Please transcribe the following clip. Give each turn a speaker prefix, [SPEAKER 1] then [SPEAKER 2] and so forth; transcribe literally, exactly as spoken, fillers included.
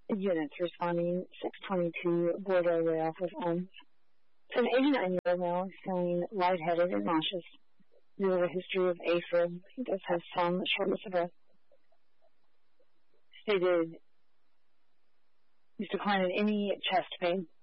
[SPEAKER 1] units responding six twenty-two Bordeaux layoff with O M S. So an eighty-nine-year-old male is feeling lightheaded and nauseous due to a history of AFib. He does have some shortness of breath. Stated he's declining any chest pain.